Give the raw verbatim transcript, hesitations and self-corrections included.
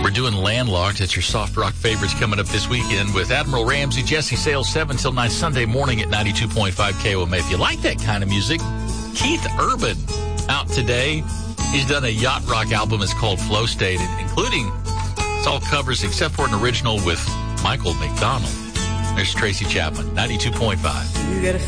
We're doing Landlocked. It's your soft rock favorites coming up this weekend with Admiral Ramsey, Jesse Sales, seven till nine Sunday morning at ninety-two point five K O M A. If you like that kind of music, Keith Urban out today. He's done a yacht rock album. It's called Flow State, including, it's all covers except for an original with Michael McDonald. There's Tracy Chapman, ninety-two point five. You gotta